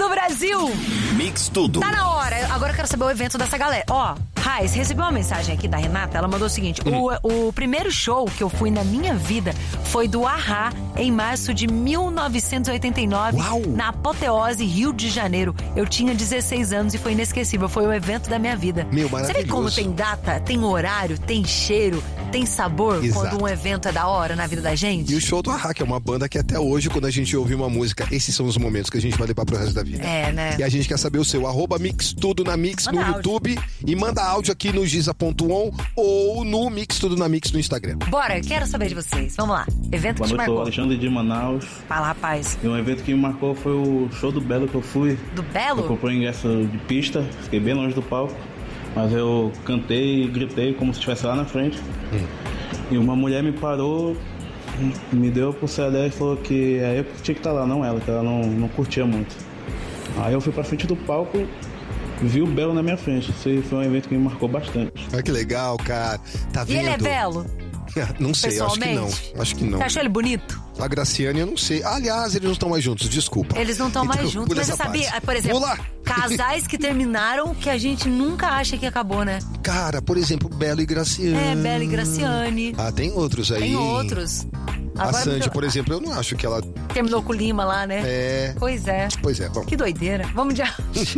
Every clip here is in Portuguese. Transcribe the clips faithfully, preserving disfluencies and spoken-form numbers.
do Brasil! Mix Tudo. Tá na hora. Agora eu quero saber o evento dessa galera. Ó, Raiz, recebi uma mensagem aqui da Renata. Ela mandou o seguinte: hum. o, o primeiro show que eu fui na minha vida foi do A-ha em março de mil novecentos e oitenta e nove. Uau. Na Apoteose, Rio de Janeiro. Eu tinha dezesseis anos e foi inesquecível. Foi o evento da minha vida. Meu, maravilhoso. Você vê como tem data, tem horário, tem cheiro, tem sabor. Exato. Quando um evento é da hora na vida da gente? E o show do A-ha, que é uma banda que até hoje, quando a gente ouve uma música, esses são os momentos que a gente vai levar pro resto da vida. É, né? E a gente quer saber o seu. Arroba Mix Tudo na Mix manda no áudio. YouTube. E manda áudio aqui no giza ponto on ou no Mix Tudo na Mix no Instagram. Bora, quero saber de vocês. Vamos lá. Evento Boa que te noite, marcou. sou Alexandre de Manaus. Fala, rapaz. E um evento que me marcou foi o show do Belo que eu fui. Do Belo? Eu comprei ingresso de pista, fiquei bem longe do palco. Mas eu cantei e gritei como se estivesse lá na frente. Hum. E uma mulher me parou, me deu a pulseira dela e falou que é eu que tinha que estar lá, não ela, que ela não, não curtia muito. Aí eu fui pra frente do palco, vi o Belo na minha frente. Esse foi um evento que me marcou bastante. Olha que legal, cara. Tá vendo? E ele é belo? Não sei, acho que não. Acho que não. Você achou ele bonito? A Graciane, eu não sei. Aliás, eles não estão mais juntos, desculpa. Eles não estão então, mais juntos, mas você sabia, por exemplo, casais que terminaram que a gente nunca acha que acabou, né? Cara, por exemplo, Belo e Graciane. É, Belo e Graciane. Ah, tem outros aí. Tem outros. Agora, a Sandy, por exemplo, eu não acho que ela... Terminou com o Lima lá, né? É. Pois é. Pois é, vamos. Que doideira. Vamos de...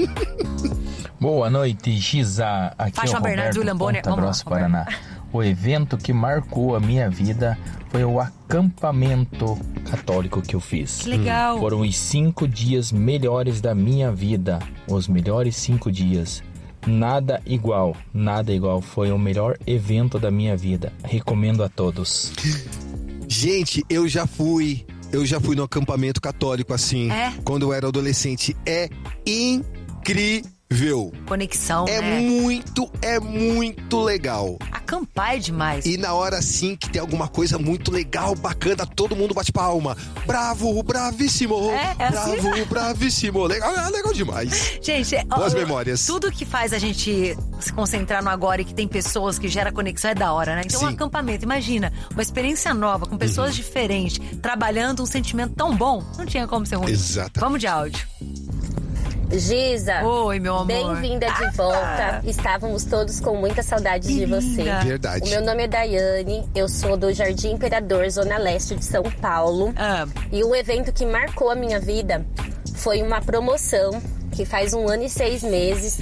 Boa noite, Giza. Aqui Faixa é o Bernardes, Roberto, Bonner. Ponta Grossa, Paraná. O evento que marcou a minha vida foi o acampamento católico que eu fiz. Que legal. Foram os cinco dias melhores da minha vida. Os melhores cinco dias. Nada igual, nada igual. Foi o melhor evento da minha vida. Recomendo a todos. Gente, eu já fui... Eu já fui no acampamento católico assim. É? Quando eu era adolescente. É incrível. Viu? Conexão, é né? muito, é muito legal. Acampar é demais. E na hora assim que tem alguma coisa muito legal, bacana, todo mundo bate palma. Bravo, bravíssimo. É, é bravo, assim? bravíssimo. Legal, é legal demais. Gente, boas ó, memórias. Tudo que faz a gente se concentrar no agora e que tem pessoas que gera conexão é da hora, né? Então, Sim. um acampamento, imagina, uma experiência nova, com pessoas uhum. diferentes, trabalhando um sentimento tão bom, não tinha como ser ruim. Exato. Vamos de áudio. Giza, oi, meu amor. Bem-vinda de ah, volta. Estávamos todos com muita saudade de você. Verdade. O meu nome é Daiane, eu sou do Jardim Imperador, Zona Leste de São Paulo. Ah. E um evento que marcou a minha vida foi uma promoção que faz um ano e seis meses.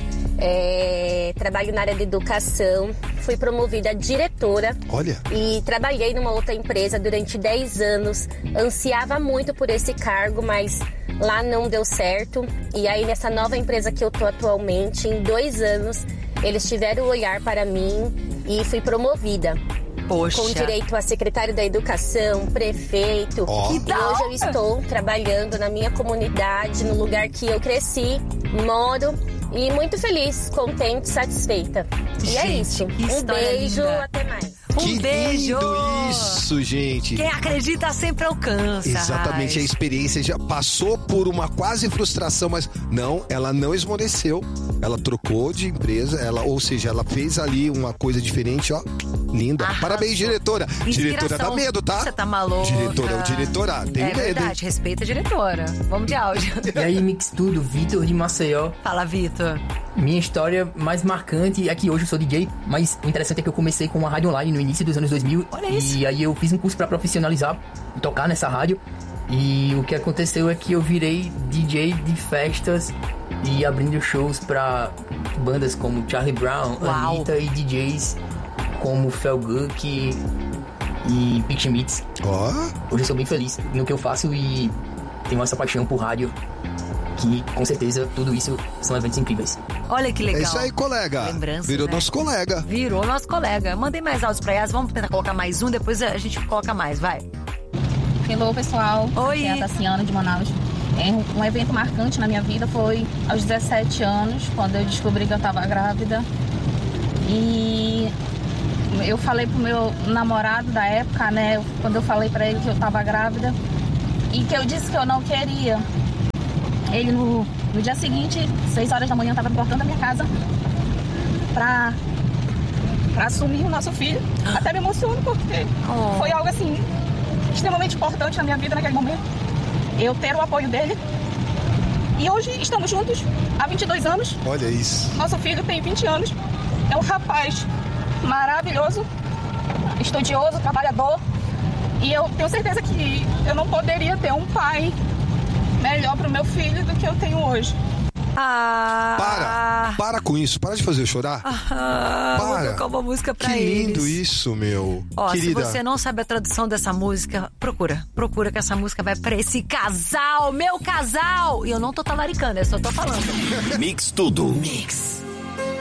É, trabalho na área de educação, fui promovida a diretora. Olha. E trabalhei numa outra empresa durante dez anos. Ansiava muito por esse cargo, mas lá não deu certo. E aí nessa nova empresa que eu tô atualmente, em dois anos, eles tiveram o olhar para mim e fui promovida. Poxa. Com direito a secretário da educação, prefeito. Oh. E hoje eu estou trabalhando na minha comunidade, no lugar que eu cresci, moro. E muito feliz, contente, satisfeita. Gente, e é isso. Um beijo, linda. até mais. Um que beijo! Lindo isso, gente. Quem acredita sempre alcança. Exatamente, Raiz. A experiência já passou por uma quase frustração, mas não, ela não esmoreceu. Ela trocou de empresa, ela, ou seja, ela fez ali uma coisa diferente, ó. Linda. Arrasou. Parabéns, diretora. Inspiração. Diretora dá medo, tá? Você tá maluca. Diretora é o diretora, tem é medo. É verdade, respeita a diretora. Vamos de áudio. E aí, Mix Tudo, Vitor de Maceió. Fala, Vitor. Minha história mais marcante é que hoje eu sou D J, mas o interessante é que eu comecei com uma rádio online no início dos anos dois mil. Olha isso. E aí eu fiz um curso pra profissionalizar e tocar nessa rádio. E o que aconteceu é que eu virei D J de festas e abrindo shows pra bandas como Charlie Brown, Uau. Anitta e D Js como Felguk e, e Picture Mix. Ó. Hoje eu sou bem feliz no que eu faço e tenho essa paixão por rádio, que com certeza tudo isso são eventos incríveis. Olha que legal. É isso aí, colega. Lembranças, Virou né? nosso colega. Virou nosso colega. Mandei mais áudios pra elas. Vamos tentar colocar mais um, depois a gente coloca mais, vai. Hello, pessoal. Oi. Aqui é a Tassiana de Manaus. É um evento marcante na minha vida foi aos dezessete anos, quando eu descobri que eu estava grávida. E eu falei pro meu namorado da época, né, quando eu falei pra ele que eu estava grávida e que eu disse que eu não queria. Ele no, no dia seguinte, seis horas da manhã, estava no portão da minha casa pra, pra assumir o nosso filho. Até me emociono porque Oh. foi algo assim extremamente importante na minha vida naquele momento. Eu ter o apoio dele E hoje estamos juntos há vinte e dois anos. Olha isso. Nosso filho tem vinte anos. É um rapaz maravilhoso, estudioso, trabalhador. E eu tenho certeza que eu não poderia ter um pai melhor para o meu filho do que eu tenho hoje. Ah, Para, para com isso, para de fazer eu chorar. Ah, para. Vou tocar uma música pra que lindo eles. isso, meu. Ó, Querida. se você não sabe a tradução dessa música, procura. Procura que essa música vai pra esse casal, meu casal. E eu não tô talaricando, eu só tô falando. Mix tudo. Mix.